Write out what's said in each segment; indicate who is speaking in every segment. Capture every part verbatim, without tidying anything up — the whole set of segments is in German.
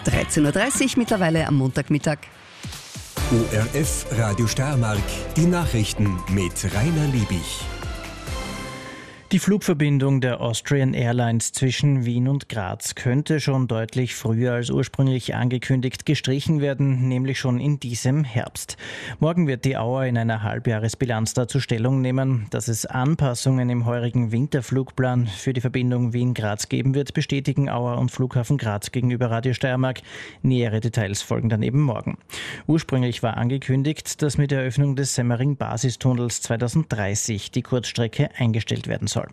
Speaker 1: dreizehn Uhr dreißig mittlerweile am Montagmittag.
Speaker 2: O R F Radio Steiermark, die Nachrichten mit Rainer Liebig.
Speaker 3: Die Flugverbindung der Austrian Airlines zwischen Wien und Graz könnte schon deutlich früher als ursprünglich angekündigt gestrichen werden, nämlich schon in diesem Herbst. Morgen wird die Auer in einer Halbjahresbilanz dazu Stellung nehmen. Dass es Anpassungen im heurigen Winterflugplan für die Verbindung Wien-Graz geben wird, bestätigen Auer und Flughafen Graz gegenüber Radio Steiermark. Nähere Details folgen dann eben morgen. Ursprünglich war angekündigt, dass mit der Eröffnung des Semmering-Basistunnels zweitausenddreißig die Kurzstrecke eingestellt werden soll.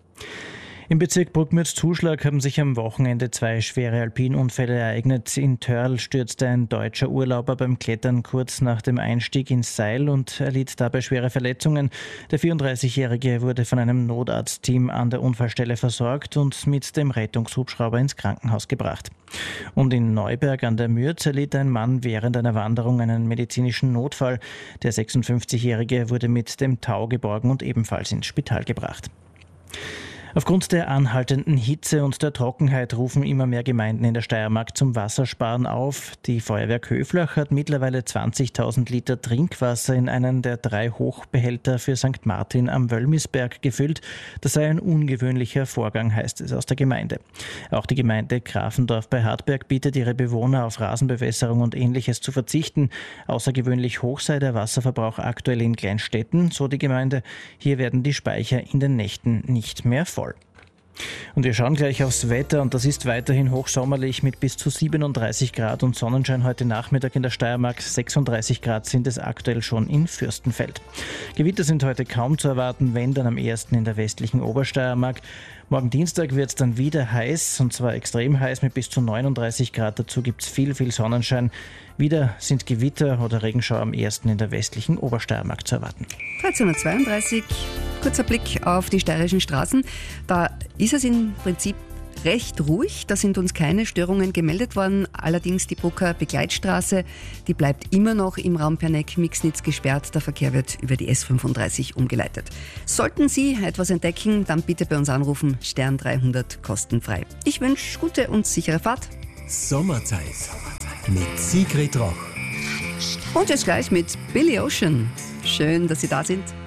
Speaker 3: Im Bezirk Bruckmütz-Zuschlag haben sich am Wochenende zwei schwere Alpinunfälle ereignet. In Törl stürzte ein deutscher Urlauber beim Klettern kurz nach dem Einstieg ins Seil und erlitt dabei schwere Verletzungen. Der vierunddreißigjährige wurde von einem Notarztteam an der Unfallstelle versorgt und mit dem Rettungshubschrauber ins Krankenhaus gebracht. Und in Neuberg an der Mürz erlitt ein Mann während einer Wanderung einen medizinischen Notfall. Der sechsundfünfzigjährige wurde mit dem Tau geborgen und ebenfalls ins Spital gebracht. Aufgrund der anhaltenden Hitze und der Trockenheit rufen immer mehr Gemeinden in der Steiermark zum Wassersparen auf. Die Feuerwehr Köflach hat mittlerweile zwanzigtausend Liter Trinkwasser in einen der drei Hochbehälter für Sankt Martin am Wölmisberg gefüllt. Das sei ein ungewöhnlicher Vorgang, heißt es aus der Gemeinde. Auch die Gemeinde Grafendorf bei Hartberg bittet ihre Bewohner auf Rasenbewässerung und Ähnliches zu verzichten. Außergewöhnlich hoch sei der Wasserverbrauch aktuell in Kleinstädten, so die Gemeinde. Hier werden die Speicher in den Nächten nicht mehr voll. Und wir schauen gleich aufs Wetter und das ist weiterhin hochsommerlich mit bis zu siebenunddreißig Grad und Sonnenschein heute Nachmittag in der Steiermark. sechsunddreißig Grad sind es aktuell schon in Fürstenfeld. Gewitter sind heute kaum zu erwarten, wenn dann am ehesten in der westlichen Obersteiermark. Morgen Dienstag wird es dann wieder heiß und zwar extrem heiß mit bis zu neununddreißig Grad. Dazu gibt es viel, viel Sonnenschein. Wieder sind Gewitter oder Regenschauer am ehesten in der westlichen Obersteiermark zu erwarten.
Speaker 1: dreizehn Uhr zweiunddreißig, kurzer Blick auf die steirischen Straßen. Da ist es im Prinzip recht ruhig, da sind uns keine Störungen gemeldet worden. Allerdings die Brucker Begleitstraße, die bleibt immer noch im Raum Perneck-Mixnitz gesperrt. Der Verkehr wird über die S fünfunddreißig umgeleitet. Sollten Sie etwas entdecken, dann bitte bei uns anrufen. Stern dreihundert kostenfrei. Ich wünsche gute und sichere Fahrt.
Speaker 2: Sommerzeit mit Sigrid Roch.
Speaker 1: Und jetzt gleich mit Billy Ocean. Schön, dass Sie da sind.